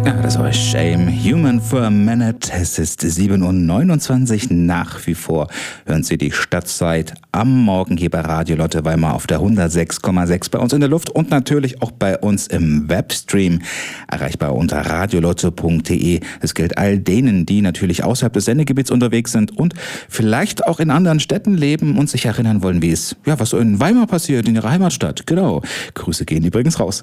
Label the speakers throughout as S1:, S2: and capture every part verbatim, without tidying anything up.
S1: Ja, das war Shame. Human for a Minute. Es ist sieben Uhr neunundzwanzig. Nach wie vor hören Sie die Stadtzeit am Morgen hier bei Radio Lotte Weimar auf der hundertsechs Komma sechs bei uns in der Luft und natürlich auch bei uns im Webstream. Erreichbar unter radiolotte punkt de. Es gilt all denen, die natürlich außerhalb des Sendegebiets unterwegs sind und vielleicht auch in anderen Städten leben und sich erinnern wollen, wie es, ja, was so in Weimar passiert, in ihrer Heimatstadt. Genau. Grüße gehen übrigens raus.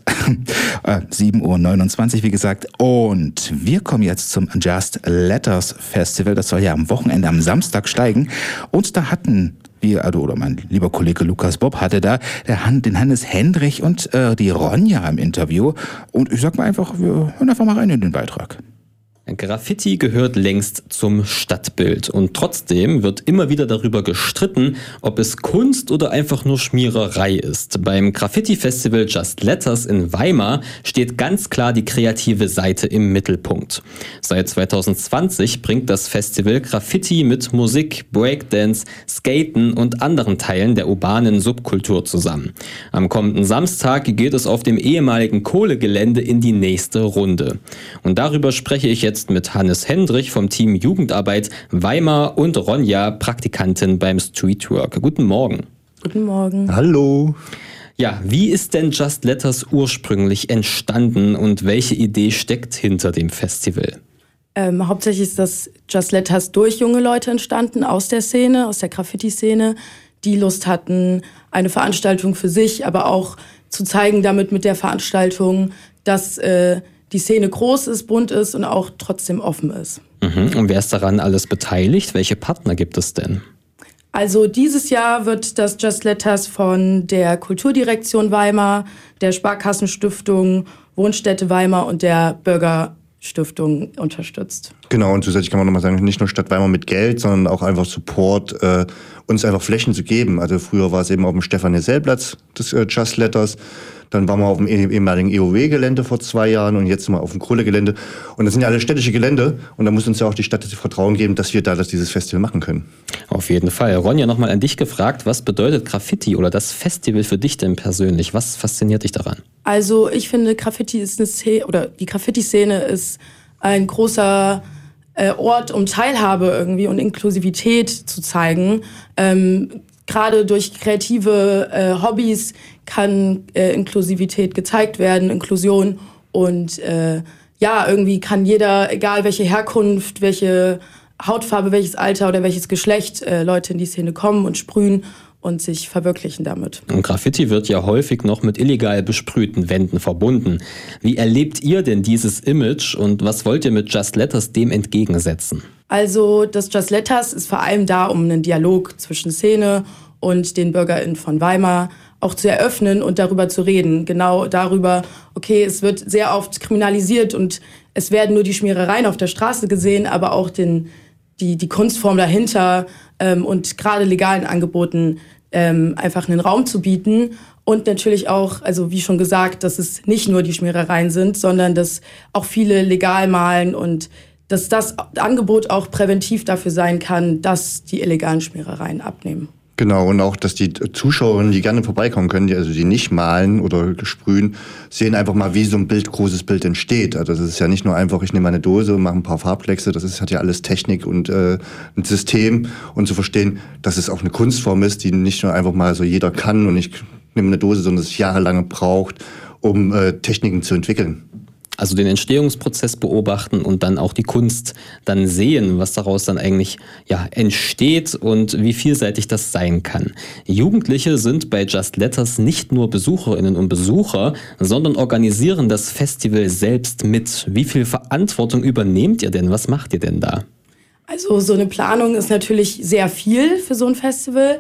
S1: sieben Uhr neunundzwanzig, wie gesagt. Und wir kommen jetzt zum Just Letters Festival. Das soll ja am Wochenende, am Samstag steigen. Und da hatten wir, also, oder mein lieber Kollege Lukas Bob hatte da der Han, den Hannes Hendrich und äh, die Ronja im Interview. Und ich sag mal einfach, wir hören einfach mal rein in den Beitrag.
S2: Graffiti gehört längst zum Stadtbild und trotzdem wird immer wieder darüber gestritten, ob es Kunst oder einfach nur Schmiererei ist. Beim Graffiti-Festival Just Letters in Weimar steht ganz klar die kreative Seite im Mittelpunkt. Seit zwanzig zwanzig bringt das Festival Graffiti mit Musik, Breakdance, Skaten und anderen Teilen der urbanen Subkultur zusammen. Am kommenden Samstag geht es auf dem ehemaligen Kohlegelände in die nächste Runde. Und darüber spreche ich jetzt mit Hannes Hendrich vom Team Jugendarbeit Weimar und Ronja, Praktikantin beim Streetwork. Guten Morgen.
S3: Guten Morgen.
S4: Hallo.
S2: Ja, wie ist denn Just Letters ursprünglich entstanden und welche Idee steckt hinter dem Festival?
S3: Ähm, hauptsächlich ist das Just Letters durch junge Leute entstanden, aus der Szene, aus der Graffiti-Szene, die Lust hatten, eine Veranstaltung für sich, aber auch zu zeigen damit mit der Veranstaltung, dass äh, die Szene groß ist, bunt ist und auch trotzdem offen ist.
S2: Mhm. Und wer ist daran alles beteiligt? Welche Partner gibt es denn?
S3: Also dieses Jahr wird das Just Letters von der Kulturdirektion Weimar, der Sparkassenstiftung Wohnstätte Weimar und der Bürgerstiftung unterstützt.
S4: Genau, und zusätzlich kann man nochmal sagen, nicht nur Stadt Weimar mit Geld, sondern auch einfach Support, äh, uns einfach Flächen zu geben. Also früher war es eben auf dem Stefan-Hessel-Platz des äh, Just Letters. Dann waren wir auf dem ehemaligen E O W-Gelände vor zwei Jahren und jetzt sind wir auf dem Kohlegelände. Und das sind ja alle städtische Gelände und da muss uns ja auch die Stadt das Vertrauen geben, dass wir da das, dieses Festival machen können.
S2: Auf jeden Fall. Ronja, nochmal an dich gefragt, was bedeutet Graffiti oder das Festival für dich denn persönlich? Was fasziniert dich daran?
S3: Also ich finde, Graffiti ist eine Szene, oder die Graffiti-Szene ist ein großer äh, Ort, um Teilhabe irgendwie und Inklusivität zu zeigen. Ähm, Gerade durch kreative äh, Hobbys kann äh, Inklusivität gezeigt werden, Inklusion. Und äh, ja, irgendwie kann jeder, egal welche Herkunft, welche Hautfarbe, welches Alter oder welches Geschlecht, äh, Leute in die Szene kommen und sprühen und sich verwirklichen damit.
S2: Und Graffiti wird ja häufig noch mit illegal besprühten Wänden verbunden. Wie erlebt ihr denn dieses Image und was wollt ihr mit Just Letters dem entgegensetzen?
S3: Also das Just Letters ist vor allem da, um einen Dialog zwischen Szene und den BürgerInnen von Weimar auch zu eröffnen und darüber zu reden. Genau darüber, okay, es wird sehr oft kriminalisiert und es werden nur die Schmierereien auf der Straße gesehen, aber auch den, die, die Kunstform dahinter ähm, und gerade legalen Angeboten ähm, einfach einen Raum zu bieten. Und natürlich auch, also wie schon gesagt, dass es nicht nur die Schmierereien sind, sondern dass auch viele legal malen und dass das Angebot auch präventiv dafür sein kann, dass die illegalen Schmierereien abnehmen.
S4: Genau, und auch, dass die Zuschauerinnen, die gerne vorbeikommen können, die also die nicht malen oder sprühen, sehen einfach mal, wie so ein Bild, großes Bild entsteht. Also das ist ja nicht nur einfach, ich nehme eine Dose und mache ein paar Farbkleckse, das ist, hat ja alles Technik und äh, ein System. Und zu verstehen, dass es auch eine Kunstform ist, die nicht nur einfach mal so jeder kann und ich nehme eine Dose, sondern es jahrelang braucht, um äh, Techniken zu entwickeln.
S2: Also den Entstehungsprozess beobachten und dann auch die Kunst dann sehen, was daraus dann eigentlich ja entsteht und wie vielseitig das sein kann. Jugendliche sind bei Just Letters nicht nur Besucherinnen und Besucher, sondern organisieren das Festival selbst mit. Wie viel Verantwortung übernehmt ihr denn? Was macht ihr denn da?
S3: Also so eine Planung ist natürlich sehr viel für so ein Festival.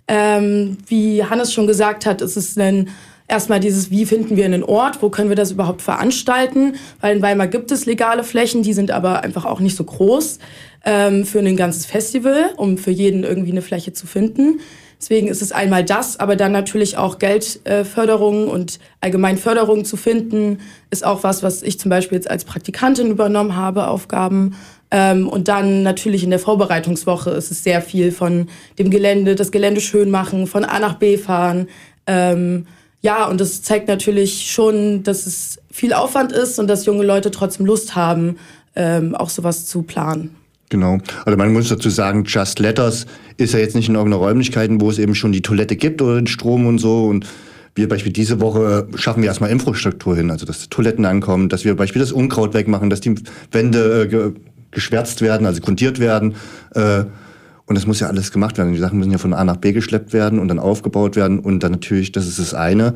S3: Ähm, wie Hannes schon gesagt hat, ist es ein Erstmal dieses, wie finden wir einen Ort, wo können wir das überhaupt veranstalten? Weil in Weimar gibt es legale Flächen, die sind aber einfach auch nicht so groß ähm, für ein ganzes Festival, um für jeden irgendwie eine Fläche zu finden. Deswegen ist es einmal das, aber dann natürlich auch Geldförderung äh, und allgemein Förderung zu finden, ist auch was, was ich zum Beispiel jetzt als Praktikantin übernommen habe, Aufgaben. Ähm, und dann natürlich in der Vorbereitungswoche ist es sehr viel von dem Gelände, das Gelände schön machen, von A nach B fahren, ähm, Ja, und das zeigt natürlich schon, dass es viel Aufwand ist und dass junge Leute trotzdem Lust haben, ähm, auch sowas zu planen.
S4: Genau. Also man muss dazu sagen, Just Letters ist ja jetzt nicht in irgendeiner Räumlichkeiten, wo es eben schon die Toilette gibt oder den Strom und so. Und wir beispielsweise diese Woche schaffen wir erstmal Infrastruktur hin, also dass die Toiletten ankommen, dass wir beispielsweise das Unkraut wegmachen, dass die Wände äh, ge- geschwärzt werden, also grundiert werden. Äh, und das muss ja alles gemacht werden. Die Sachen müssen ja von A nach B geschleppt werden und dann aufgebaut werden. Und dann natürlich, das ist das eine.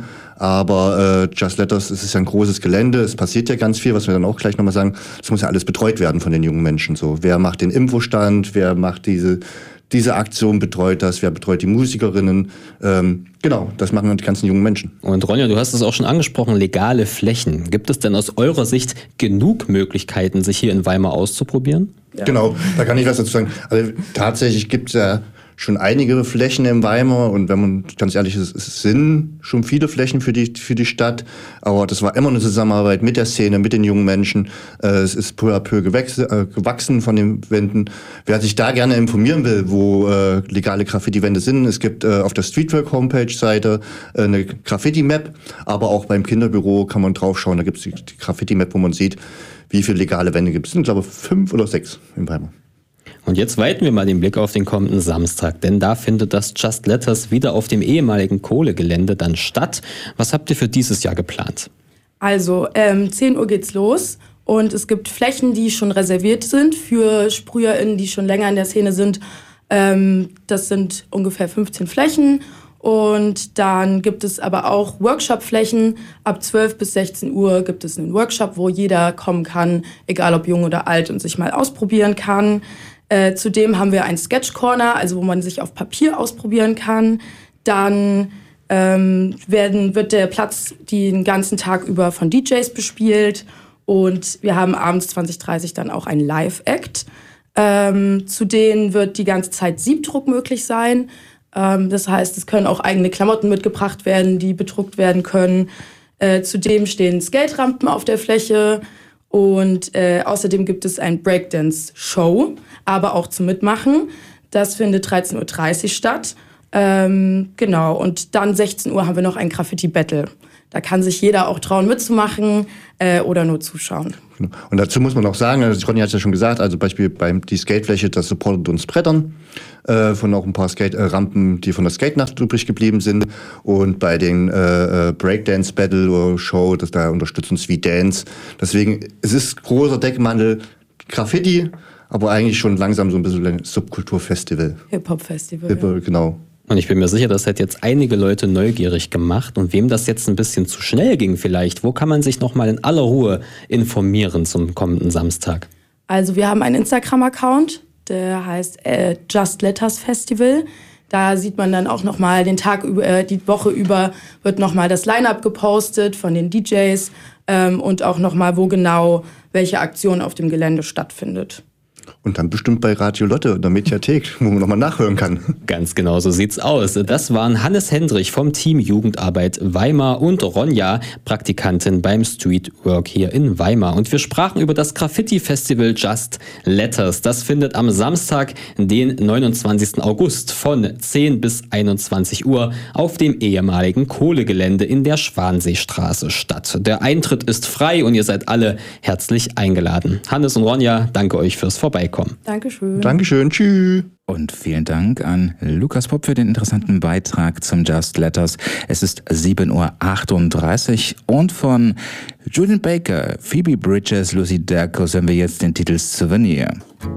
S4: Aber äh, Just Letters, es ist ja ein großes Gelände. Es passiert ja ganz viel, was wir dann auch gleich nochmal sagen. Es muss ja alles betreut werden von den jungen Menschen. So, wer macht den Infostand? Wer macht diese diese Aktion? Betreut das? Wer betreut die Musikerinnen? Ähm, genau, das machen die ganzen jungen Menschen.
S2: Und Ronja, du hast es auch schon angesprochen, legale Flächen. Gibt es denn aus eurer Sicht genug Möglichkeiten, sich hier in Weimar auszuprobieren?
S3: Ja.
S4: Genau, da kann ich was dazu sagen. Also tatsächlich gibt es ja schon einige Flächen in Weimar und wenn man ganz ehrlich ist, es sind schon viele Flächen für die, für die Stadt, aber das war immer eine Zusammenarbeit mit der Szene, mit den jungen Menschen. Es ist peu à peu gewachsen, äh, gewachsen von den Wänden. Wer sich da gerne informieren will, wo äh, legale Graffiti-Wände sind, es gibt äh, auf der Streetwork-Homepage-Seite äh, eine Graffiti-Map, aber auch beim Kinderbüro kann man drauf schauen, da gibt es die, die Graffiti-Map, wo man sieht, wie viele legale Wände gibt es. Es sind, glaube ich, fünf oder sechs in Weimar.
S2: Und jetzt weiten wir mal den Blick auf den kommenden Samstag, denn da findet das Just Letters wieder auf dem ehemaligen Kohlegelände dann statt. Was habt ihr für dieses Jahr geplant?
S3: Also, ähm, zehn Uhr geht's los und es gibt Flächen, die schon reserviert sind für SprüherInnen, die schon länger in der Szene sind. Ähm, das sind ungefähr fünfzehn Flächen. Und dann gibt es aber auch Workshop-Flächen. Ab zwölf bis sechzehn Uhr gibt es einen Workshop, wo jeder kommen kann, egal ob jung oder alt, und sich mal ausprobieren kann. Äh, zudem haben wir ein Sketch-Corner, also wo man sich auf Papier ausprobieren kann. Dann ähm, werden, wird der Platz den ganzen Tag über von D Js bespielt. Und wir haben abends zwanzig Uhr dreißig dann auch ein Live-Act. Ähm, zudem wird die ganze Zeit Siebdruck möglich sein. Ähm, das heißt, es können auch eigene Klamotten mitgebracht werden, die bedruckt werden können. Äh, zudem stehen Skate-Rampen auf der Fläche. Und äh, außerdem gibt es ein Breakdance-Show, aber auch zum Mitmachen. Das findet dreizehn Uhr dreißig statt. Ähm, genau, und dann sechzehn Uhr haben wir noch ein Graffiti-Battle. Da kann sich jeder auch trauen mitzumachen äh, oder nur zuschauen.
S4: Und dazu muss man auch sagen, also Ronja hat es ja schon gesagt, also Beispiel beim die Skatefläche, das supportet uns Brettern, äh, von auch ein paar Skate-Rampen, die von der Skate-Nacht übrig geblieben sind. Und bei den äh, Breakdance-Battle oder Show, das da unterstützt uns wie Dance. Deswegen, es ist großer Deckmantel Graffiti, aber eigentlich schon langsam so ein bisschen ein Subkulturfestival.
S3: Hip-Hop-Festival.
S4: Hip-
S3: ja.
S4: Genau.
S2: Und ich bin mir sicher, das hat jetzt einige Leute neugierig gemacht. Und wem das jetzt ein bisschen zu schnell ging vielleicht, wo kann man sich nochmal in aller Ruhe informieren zum kommenden Samstag?
S3: Also wir haben einen Instagram-Account, der heißt äh, Just Letters Festival. Da sieht man dann auch nochmal den Tag über, äh, die Woche über wird nochmal das Line-Up gepostet von den D Js ähm, und auch nochmal, wo genau welche Aktion auf dem Gelände stattfindet.
S4: Und dann bestimmt bei Radio Lotte in der Mediathek, wo man nochmal nachhören kann.
S2: Ganz genau so sieht's aus. Das waren Hannes Hendrich vom Team Jugendarbeit Weimar und Ronja, Praktikantin beim Streetwork hier in Weimar. Und wir sprachen über das Graffiti-Festival Just Letters. Das findet am Samstag, den neunundzwanzigsten August von zehn bis einundzwanzig Uhr auf dem ehemaligen Kohlegelände in der Schwanseestraße statt. Der Eintritt ist frei und ihr seid alle herzlich eingeladen. Hannes und Ronja, danke euch fürs Vorbeikommen.
S3: Dankeschön.
S4: Dankeschön, tschüss.
S1: Und vielen Dank an Lukas Popp für den interessanten Beitrag zum Just Letters. Es ist sieben Uhr achtunddreißig und von Julian Baker, Phoebe Bridgers, Lucy Dacus hören wir jetzt den Titel Souvenir.